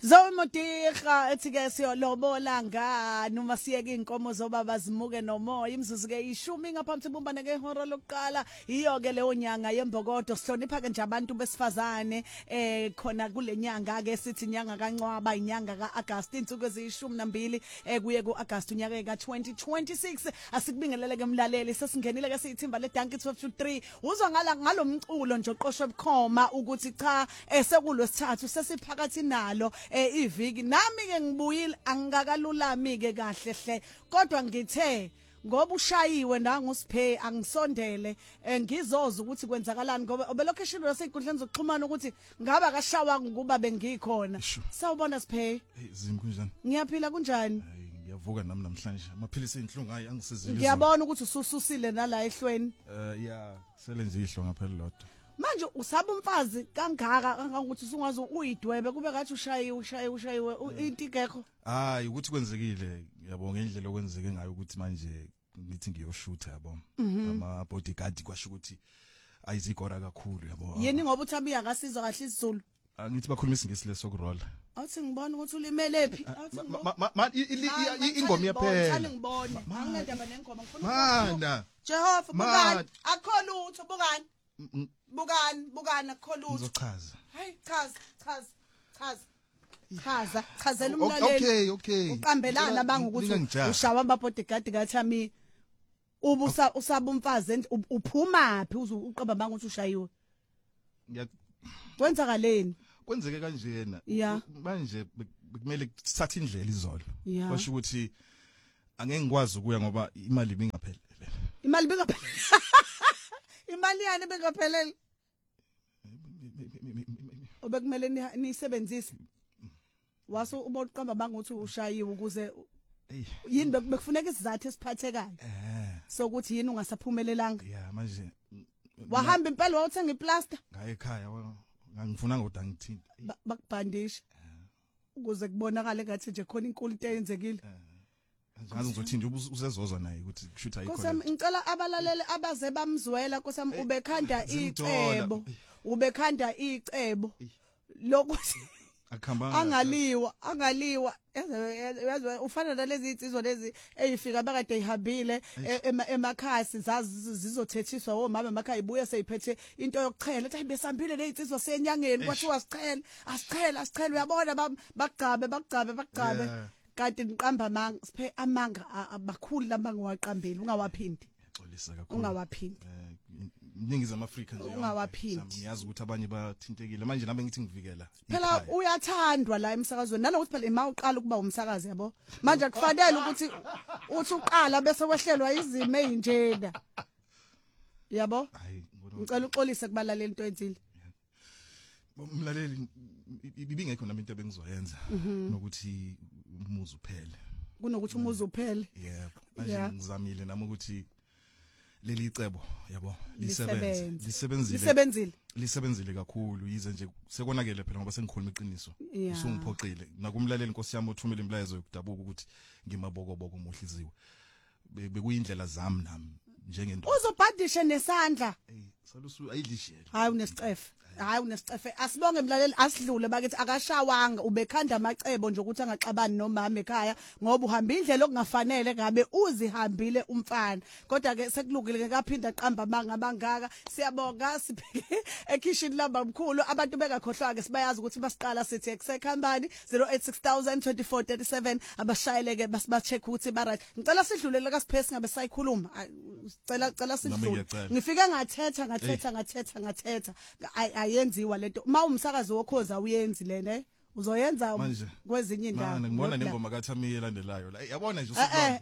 Zomodiga ethi ke siyolobola ngani uma siyeke inkomo zobaba zimuke nomoya imizuzu ke 10 ngaphambi bumbane ke ihora lokuqala iyo ke leyo nyanga yembokodo sihlonipha ke nje abantu besifazane khona kule nyanga ke sithi inyanga kaNcwaba inyanga kaAugust insuku ezi12 kuye kuAugust unyaka ka2026 asikubingelele ke mlaleli sesingenile ke siyithimba le Dankie 1223 uzwa ngalomculo nje oqoshwe bukhoma ukuthi cha sekulwesithathu sesiphakathi nalo iviki nami ke ngibuyile angikakalulami ke kahle hle kodwa ngithe ngoba ushayiwe nangusiphe angisondele ngizoza ukuthi kwenzakalani ngoba obelocation laseyikundleni zokuxhumana ukuthi ngaba kashawa ukuba bengikhona sawubona siphe izimo kunjani ngiyaphila kunjani ngiyavuka nami namhlanje amaphilisi enhlungu hayi angisizile ngiyabona ukuthi usususile nala ehlweni ya sele nje ihlonga phela lodwa manje usaba umfazi kangaka kangangokuthi usungaze uyidwebe kube ngathi ushayiwe into igekho hayi ukuthi kwenzekile yabonga indlela okwenzeke ngayo ukuthi manje ngithi ngiyoshutha yabo ama bodyguard kwasho ukuthi ayizigora kakhulu yabo yini ngoba uthabiya akasizwa kahle isiZulu ngithi bakhulumisa ngesile sokurola awuthi ngibona ukuthi ulimelephi ingoma yaphela ngithanda ngibona anginendaba nengoma ngifuna mana Jehova bukani akho lutho bukani akho lutho ngizochaza hayi chazela umlaleli okay uqambelana bangukuthi ushawa ababodyguard kathami usaba umfazi uphumaphi uqamba bangukuthi ushayiwe kwenzakaleni kwenzeke kanjena manje kumele sithathe indlela izolo basho ukuthi angeke ngikwazi ukuya ngoba imali ibingaphelele imali yani bengaphelele obekumele nisebenzise waso uboqamba banguthi ushayiwe ukuze yini bekufuneka isizathu esiphathekayo sokuthi yini ungasaphumelelanga manje wahamba impela wawuthenga iplaster ngaye ekhaya ngangifuna ngoda ngithinta bakubhandisha ukuze kubonakale ngathi nje khona inkulu into eyenzekile ngazi ngizothi nje usezozwa naye ukuthi kushuthi ayikho Nkosami ngicela abalaleli abaze bamzwela Nkosami ubekhanda icebo lokuthi angaliwa yazi ufana nalezi insizwa lezi eyifika bakade ihambile emakhasi zazi zizothethiswa omama emakhaya ibuye seyiphethe into yokuchela ethi besambile lezinsizwa senyangeni kwathiwa asichela uyabona bagcabe kanti niqamba amanga siphe amanga abakhulu lamanga waqambile ungawaphindi yaxolisa kakhulu ungawaphindi Ningizimu Afrika nje ungawaphindi ngiyazi ukuthi abanye bathintekile manje nabe ngithi ngivikela phela uyathandwa la emsakazweni nalokuthi phela ima uqala ukuba umsakazi yabo manje akufanele ukuthi uthi uqala bese wehlelwa izimo ezinjena yabo ngicela uxolise kubalaleli into enzile umlaleli ibingekho nami into ebengizoyenza nokuthi umuzi uphele kunokuthi umuzi uphele yebo manje ngizamile nami ukuthi leli icebo yabo lisebenzile kakhulu yize nje sekonakele phela ngoba sengikhuluma iqiniso usungiphoqile nakumlaleli inkosi yami othumela imlayezo yokudabuka ukuthi ngimabokoboko umuhliziwe bekuyindlela zami nami njengento uzobhadishe nesandla salusu ayidlishela hayi unesicefe asibonge emlaleli asidlule bakithi akashawanga ubekhanda amacebo nje ukuthi angaxabani nomama ekhaya ngoba uhamba indlela okungafanele ngabe uzihambile umfana kodwa ke sekulungile ke kaphinda aqamba amanga abangaka siyabonga sibheke ekitchen lamba mkhulu abantu bengakhohlwa ke sibayazi ukuthi basiqala sithi exekhambani 08602437 abashayele ke basibacheck ukuthi ba right ngicela sidlulele kaSiphesi ngabe sayikhuluma cela sidlule ngifike ngathetha ayenziwa lento umsakazi wokhoza uyenzi lene uzoyenza kwezinye indawo ngibona nengoma kaThamiye elandelayo la yabona nje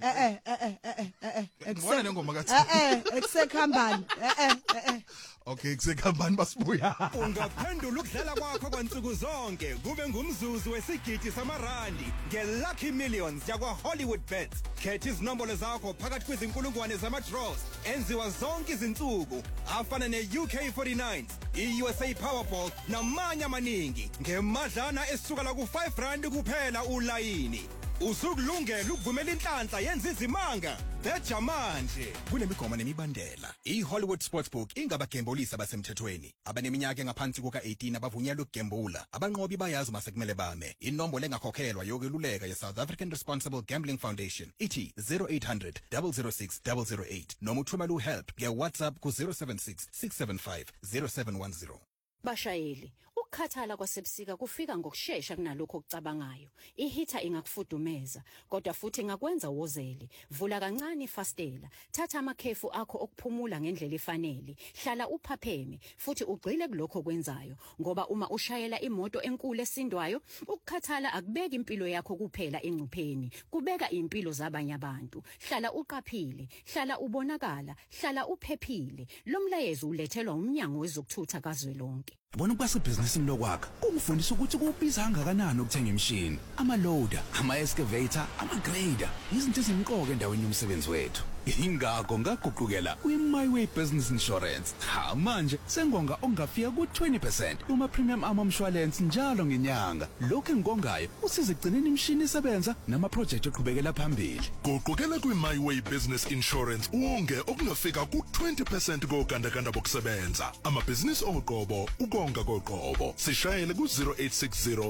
ngibona nengoma ekusekhambani okay kusekhambani basibuya ungaphendula ukudlala kwakho kwansuku zonke kube ngumzuzu wesigidi samarandi ngeLucky Millions yakwa Hollywood Bets khetha izinombolo zakho phakathi kwezinkulungwane zama-draws enziwa zonke izinsuku afana ne-UK49 i-USA Powerball namanye amaningi ngemadlana esuka la ku-5 rand kuphela ulayini Usukulungela ukuvumela inhlanhla yenza izimanga. Beja manje. Kunemigomo nemibandela. iHollywood Sportsbook ingabagembulisi abasemthethweni. Abaneminyaka engaphansi kuka-18 abavunyelwe ukugembula. Abanqobi bayazi uma sekumele bame. Inombolo engakhokhelwa yokweluleka ye-South African Responsible Gambling Foundation ithi 0800 006 008 noma uthumela uhelp nge-WhatsApp ku-076 675 0710. Bashayeli, ukukhathala kwasebusika kufika ngokusheshsha kunalokho okucabangayo. Ihitha ingakufudumeza, kodwa futhi ingakwenza wozele. Vula kancane ifastela, thatha amakhefu akho okuphumula ngendlela efanele. Hlala uphapheme futhi ugcile kulokho okwenzayo, ngoba uma ushayela imoto enkulu esindwayo, ukukhathala akubeki impilo yakho kuphela engcupheni, kubeka impilo zabanye abantu. Hlala uqaphile, hlala ubonakala, hlala uphephile. Lo mlayezo ulethelwa umnyango wezokuthutha kazwelonke. Bona ukuba sebhizinisini lokwakha kungifundisa ukuthi kubiza kangakanani ukuthenga imishini, ama-loader, ama-excavator, ama-grader, izinto ezimqoka endaweni yomsebenzi wethu. Ingakho ngaguqukela kwi-MyWay Business Insurance. Manje sengonga ongafika ku-20% kuma-premium amamshwalensi njalo ngenyanga. Lokhu engikongayo usiza ekugcineni imishini isebenza nama-project oqhubekela phambili. Guqukela kwi-MyWay Business Insurance wonge okungafika ku-20% kogandaganda bokusebenza. Amabhizinisi oqobo ukonga koqobo. Sishayele ku-0860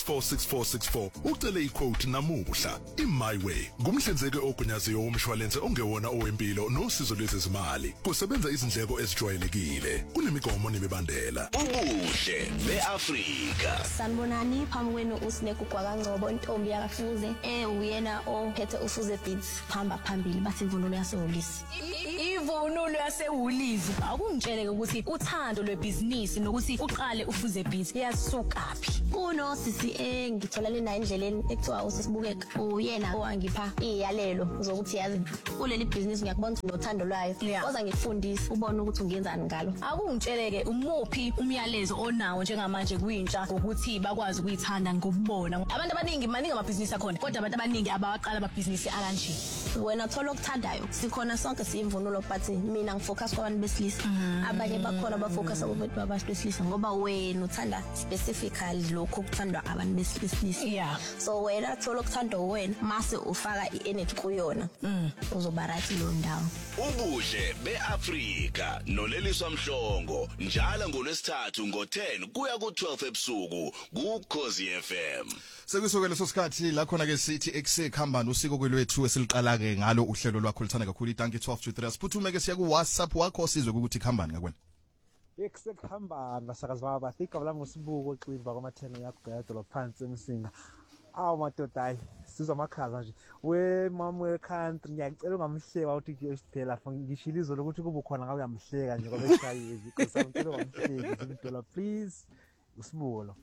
646464 ucele iquote namuhla. iMyWay ngumhlinzeki ogunyaziwe womshwalense ongewona owempilo nosizo lwezezimali. Kusebenza izindleko ezijwayelekile. Kunemigomo nemibandela. Ubuhle beAfrika. Sanibonani, phambi kwenu uSineku kwaKangcobo, intombi yakaFuze. Uyena ophethe uFuze Beats. Hamba phambili bathi imvunulo yaseholisi. Ivunulo yaseholisi. Akungitshele ukuthi uthando lwebhizinisi nokuthi uqale uFuze Beats yasukaphi. Kuno sisi ngitholane naye endleleni ekuthiwa usisibukeka. Uyena owangipha iyalelo zokuthi yazi kuleli business ngiyakubona unothando lwayo. Oza ngifundisa ubone ukuthi ungenzani ngalo. Akungitsheleke umuphi umyalezo onawo njengamanje kwintsha ukuthi bakwazi ukuyithanda ngokubona. Abantu abaningi maningi amabhizinisi akhona, kodwa abantu abaningi abaqala amabhizinisi akanje. Wena thola okuthandayo. Sikhona sonke siyimvunulo but mina ngifocus kwabantu besilisa. Abanye bakhona bafocus kubantu abantu besilisa ngoba wena uthanda specifically lokho okuthandwa abantu besilisa. So wena thola okuthandwa wena mase ufaka i-energy kuyona. Uzoba right lo ndawo. Ubuhle beAfrika noleliswa Mhlongo njalo ngolwesithathu ngo10 kuya ku12 ebusuku kuKhosi FM. Sekusoke leso sikhathi la khona ke sithi eksekuhambana usiko kwelwethu esiliqala ke ngalo uhlelo lwakho lithanda kakhulu itanki 12 to 3. Siphuthume ke siya ku WhatsApp wakho sizwe ukuthi khambani ngakwena. Eksekuhambana basakazi baba fika la ngosibuko oximba kwamatheno yakho yadolopha phansi emsinga. Awu madoda hayi sizwa amakhaza nje we mama we country ngiyacela ungamhleka uthi nje isiphela ngishilo izolo ukuthi kube khona ngabe uyamhleka nje ngoba eshayezi because ngicela ungamhleki $10 please usibuko lo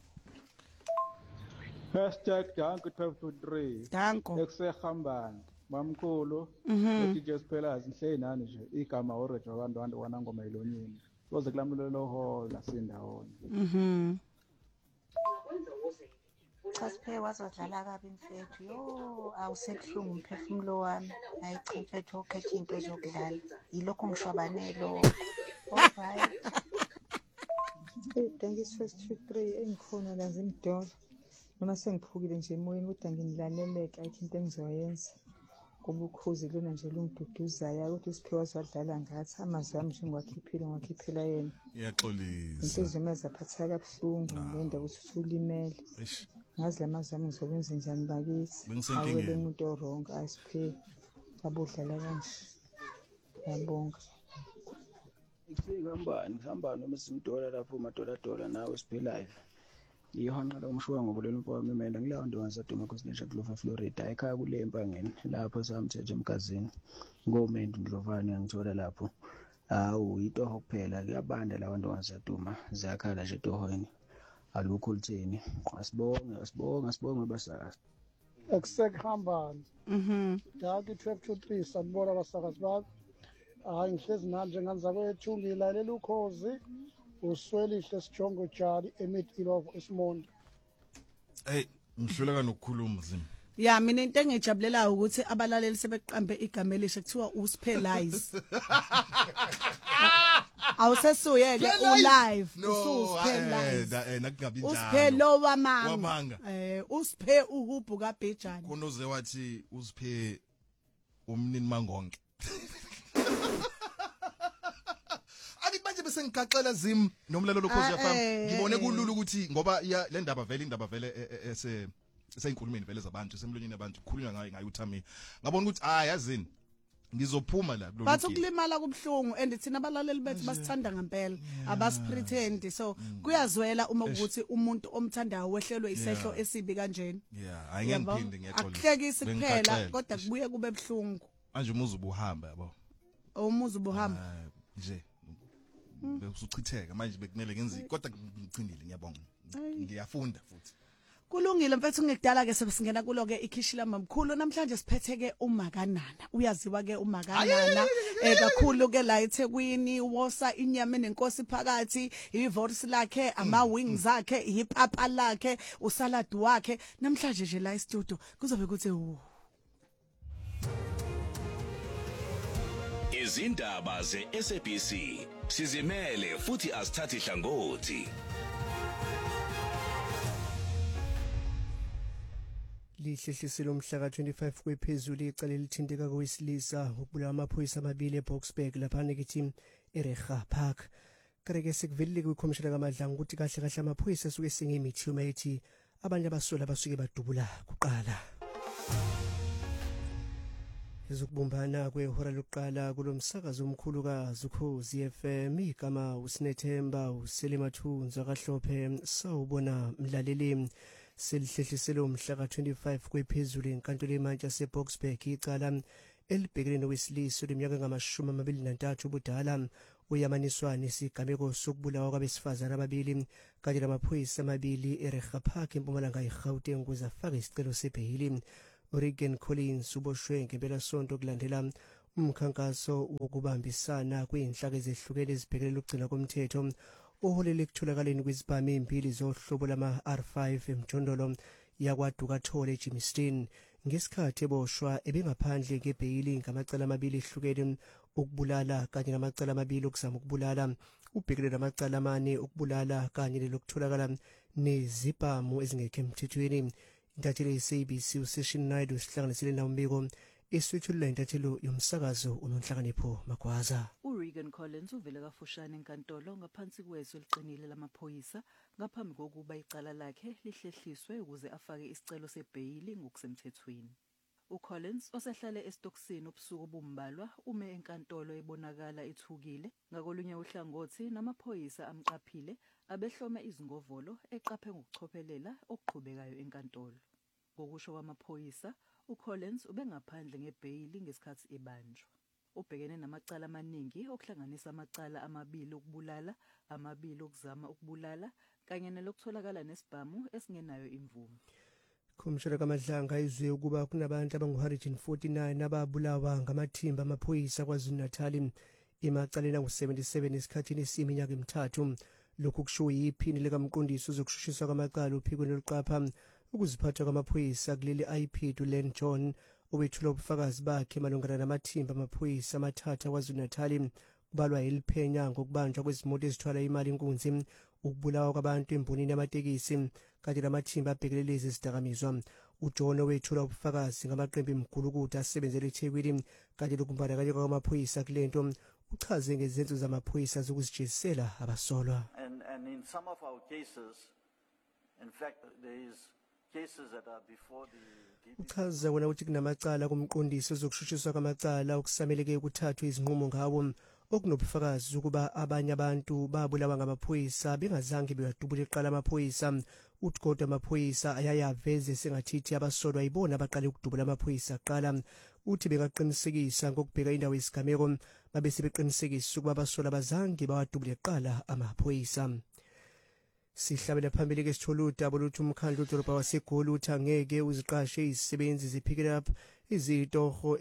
#Danko1223 Danko eksehambana mamkhulu uthi nje isiphela sihle nani nje igama orange abantu wanangoma elonyeni soze kulamulelo hola sindawona Chasiphe wazodlala kabi mfethu yo awusebuhlungu umphefumulo wami ayicha mfethu okhetha into zokudlala yilokho ngishwabanelo alright Dengis first 3 engikhona la zimdolo noma sengiphukile nje emoyeni kodwa nginilaleleke ayikho into engizoyenza ngoba ukhozi lona nje lungiduduzayo ukuthi uSiphiwe wazodlala ngathi amazwi ami nje ngwakhiphila yena iyaxolisa inhliziyo mazaphatha kabuhlungu ngenda ukuthi usulimele ngazi lamazwi ami ngizokwenza njani bakithi awele umuntu oronke ayisiphe abudlala kanje yabonga ngihamba noma simdola lapho madola nawe siphilive ihonqa lo mshwa ngobulelo mpome mina ngilawo ndo ngasaduma kusinesha kulofa Florida ekhaya kule mpangeni lapho samthethe emgazini ngomendo ndlovane ngithola lapho awu itoho kuphela kuyabanda lawa ndo ngasaduma zakhala nje tohoyini alukho litheni asibonga basakazi eksekuhambana Daki 1223 sanibona basakazi bami hayi ngihlezi nami njenganzakwethu ngilalela ukhozi uswelihle sijongo jali emid ilove eSimondo hey ngihluleka nokukhuluma zimi ya mina into engijabulela ukuthi abalaleli sebeqambe igama elisha kuthiwa uSiphelize Awusesuyeke ulive No, ususiphela nakungabi njalo. usiphe lo wamanga Wamanga. usiphe uhubhu kaBhejani Kunoze wathi usiphe umnini mangonke. Akithi manje bese ngigaxela zim nomlalo lokhozi yafam ngibone kulula ukuthi ngoba le ndaba vele eseyinkulumeni vele zabantu semlonyeni abantu khulunywa ngayo uThami ngabona ukuthi yazini ngizophuma la kulolu bathi ukulimala kubhlungu and thina abalaleli bethu basithanda ngempela abasipretend so kuyazwela uma ukuthi umuntu omthandayo wehlelwe isehlo esibi kanjeni ayingiphinde ngiyaxolisa akuhlekisi kuphela kodwa kubuye kube ebhlungu manje umuzi ubuhamba yabo umuzi ubuhamba nje bekusuchitheka manje bekumele ngenzi kodwa ngicindile ngiyabonga ngiyafunda futhi kulungile mfethu ngekudala ke sebesingena kulo ke ikhishi lamamkhulu namhlanje siphetheke uMakanana uyaziwa ke uMakanana kakhulu ke la eThekwini wosa inyama nenkosi phakathi ivorce lakhe ama wings akhe ipapa lakhe usalad wakhe namhlanje nje la e-studio kuzobe kuthi izindaba ze-SABC sizimele futhi asithathi hlangothi. Lihlehliselo umhla ka25 kwephezulu icala elithinteka kowesilisa ukubulawa amaphoyisa amabili eBoksburg lapha nekithi eRegha Park. Kareke sekuvelile kwikhomishana kaMadlanga ukuthi kahle kahle amaphoyisa asuke sengemithi uma ethi abanye abasola basuke badubula kuqala. Ezokubumbana kwehora lokuqala kulomsakazo omkhulu kaZukhozi FM igama uSinethemba uSelimathunza kaHlophe sawubona mlaleli selihlehliselo umhla ka25 kwephezulu enkantolo eMantla seBoksburg icala elibhekene nowesilisa leminyaka ngama-23 ubudala uyamaniswa nesigameko sokubulawa kwabesifazana ababili kanye namaphoyisa amabili eRegha Park eMpumalanga eGauteng ukuze afake isicelo sebheyili. Oregon Collins uboshwe ngempelasonto kulandela umkhankaso wokubambisana kwinhlaka ezehlukene ezibhekele ukugcina komthetho oholele ekutholakaleni kwezibhamu ezimbili zohlobo lama-R5 emjondolo yakwaDukathole eJimmiston ngesikhathi eboshwa ebengaphandle ngebheyili ngamacala amabili ehlukene ukubulala kanye namacala amabili okuzama ukubulala ubhekele namacala amane ukubulala kanye nelokutholakala nezibhamu ezingekho emthethweni. Intatheli ye-SABC uSession Naidoo sihlanganisele nawumbiko eswetshulula intathelo yomsakazo uNonhlakanipho Magwaza. uRegan Collins uvele kafushane enkantolo ngaphansi kweso eliqinile lamaphoyisa ngaphambi kokuba icala lakhe lihlehliswe ukuze afake isicelo sebheyili ngokusemthethweni. uCollins osehlale esitokisini ubusuku obumbalwa ume enkantolo ebonakala ethukile ngakolunye uhlangothi namaphoyisa amqaphile abehlome izingovolo eqaphe ngokuchophelela okuqhubekayo enkantolo. Ngokusho kwamaphoyisa uCollins ubengaphandle ngebheyili ngesikhathi ebanjwa. Ubhekene namacala amaningi okuhlanganisa amacala amabili okubulala, amabili okuzama ukubulala kanye nelokutholakala nesibhamu esingenayo imvume. Khomishana kaMadlanga izwe ukuba kunabantu abangu-149 ababulawa ngamathimba amaphoyisa KwaZulu-Natal emacaleni angu-77 esikhathini esiyiminyaka emithathu. Lokhu kusho yiphini likamqondisi uzokushushiswa kwamacala ophikweni oluqapha ukuziphatha kwamaphoyisa kuleli IP Dulen John obethula ubufakazi bakhe malungana namathimba amaphoyisa amathatha KwaZulu-Natal kubalwa eliphenya ngokubanjwa kwezimoto ezithwala imali inkunzi ukubulawa kwabantu embonini yamatekisi kanye namathimba abhekelele izidakamizwa. uJohn owethula ubufakazi ngamaqembu emgulukudu asebenzele eThekwini kanye lokumbandakanya kwamaphoyisa kulento uchaze ngezenzo zamaphoyisa zokuzijezisela abasolwa. And in some of our cases, in fact, there is cases that are before the uchaza wona ukuthi kunamacala kumqondisi ozokushushiswa kwamacala okusameleke ukuthathwa izinqumo ngawo okunobufakazi ukuba abanye abantu babulawa ngamaphoyisa bengazange bewadubula iqala amaphoyisa. Uthi kodwa amaphoyisa ayayaveze sengathithi abasolwa ibona abaqale ukudubula amaphoyisa aqala. Uthi bekaqinisekisa ngokubheka indawo yesigameko babe sebeqinisekisa ukuba abasolwa abazange bawadubule iqala amaphoyisa. Sihlabela phambili ke sithola udaba lokuthi umkhandlu wodolobha waseGoli uthi angeke uziqashe izisebenzi ze-pick up izitoho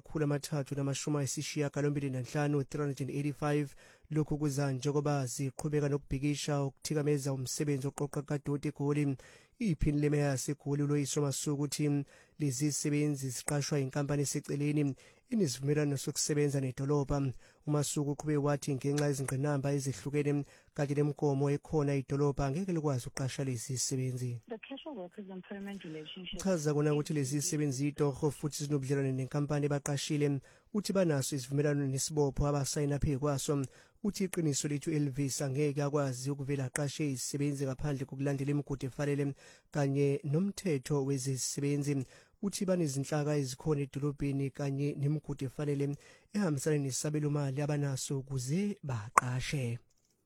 ezingama-385 385. Lokhu kuza njengoba ziqhubeka nokubhikisha ukuthikameza umsebenzi oqoqa kadoti eGoli. Iphini lemeya yaseGoli uLoyiso Masuku uthi lezi zisebenzi ziqashwa inkampani eseceleni inesivumelwano sokusebenza nedolobha. uMasuku uqhube wathi ngenxa izingqinamba ezihlukene kanti nemgomo ekhona idolobha ngeke likwazi ukuqasha lezi zisebenzi. The casual workers employment relationship Uchaza kona ukuthi lezi zisebenzi itorho futhi zinobudlelwane nenkampani ebaqashile, uthi banaso isivumelwano nesibopho abasayina phezu kwaso. Uthi iqiniso lethu Elvis angeke akwazi ukuvela aqashe izisebenzi ngaphandle kokulandela imigudu efanele kanye nomthetho wezisebenzi. Uthi banezinhlaka ezikhona edolobheni kanye nemigudu efanele ehambisana nesabelo mali abanaso ukuze baqashe.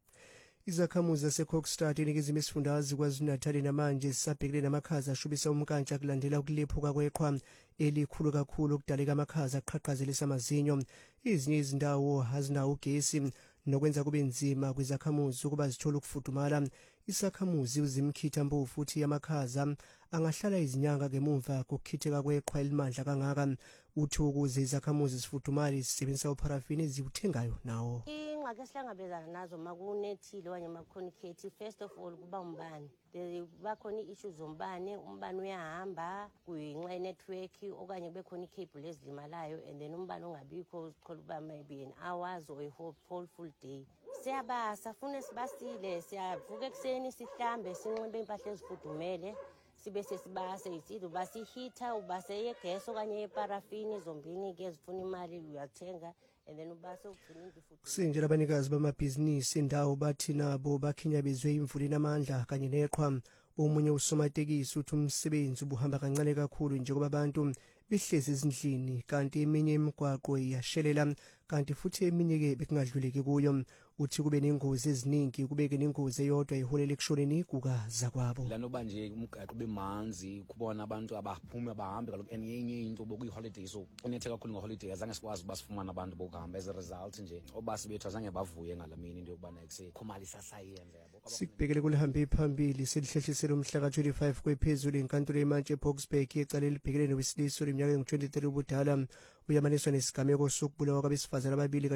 Izakhamuzi zaseKokstad enikizima isifundazwe KwaZulu-Natal namanje zisabhekene namakhaza ashubisa umkantsha kulandela ukulephuka kweqhwa elikhulu kakhulu okudaleka amakhaza aqhaqhazelisa amazinyo. Ezinye izindawo azinawo ugesi nokwenza kube nzima kwizakhamuzi ukuba zithole ukufudumala. Isakhamuzi uZimkhitha Mpofu futhi amakhaza angahlala izinyanga ngemuva kokukhitheka kweqhwa elimandla kangaka. Uthi ukuze izakhamuzi zifudumale zisebenzisa uparafini eziwuthengayo nawo. Ingxaki esihlangabezana nazo makunethile okanye makukhonikheti, first of all kuba umbane. Bakhona i-issues zombane, umbane uyahamba kuyinxa network okanye kube khona i-cable ezilimalayo and then umbane ungabikho siqola ukuba maybe an hours or a whole full day. Siyabasa fune sibasile, siyavuka ekuseni sihlambe sinxibe impahla ezifudumele sibe sesibase isido basihita ubase yegas okanye yeparafini zombini ke zifuna imali uyathenga and then ubase ugcina futhi. Kusinjela abanikazi bamabhizinisi indawo bathi nabo bakhinyabezwe imvula enamandla kanye neqhwa. Omunye usomatekisi uthi umsebenzi ubuhamba kancane kakhulu njengoba abantu behlezi ezindlini kanti eminye imigwaqo iyashelela kanti futhi eminye ke bekungadluleki kuyo. Uthi kube nengozi eziningi kubeke nengozi eyodwa iholela ekushoneni kukaza kwabo. Lanoba nje umgaqo bemanzi kubona abantu abaphuma bahambe kaloku enye into bokuyi-holiday so unethe kakhulu ngo-holiday azange sikwazi uba sifumana abantu bokuhamba as a result nje obasi bethu azange bavuye ngalamini into yokubana kusekhomali sasayenza yabo. Sikubhekele kulihambe phambili selihlehlisela umhla ka-25 kwephezulu inkantolo yemantshi eBoksburg ecala elibhekele nowesilisa oleminyaka engu-23 ubudala uyamaniswa nesigameko sokubulawa kwabesifazane ababili